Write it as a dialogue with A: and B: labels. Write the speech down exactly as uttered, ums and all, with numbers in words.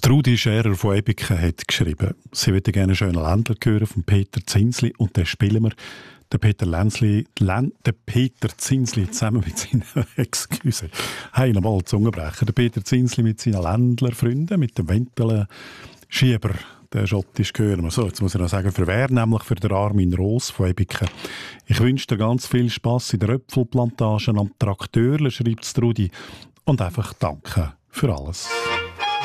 A: Trudi Scherer von Ebiken hat geschrieben, sie würde gerne einen schönen Ländler hören von Peter Zinsli und dann spielen wir den Peter, Lenzli, Len, den Peter Zinsli zusammen mit seinen, excuse, hey, nochmal Zungenbrecher, der Peter Zinsli mit seinen Ländlerfreunden, mit dem Wentelschieber, den schottisch hören wir. So, jetzt muss ich noch sagen, für wer, nämlich für den Armin Roos von Ebiken. Ich wünsche dir ganz viel Spass in der Äpfelplantage am Trakteur, schreibt Trudi, und einfach danke für alles.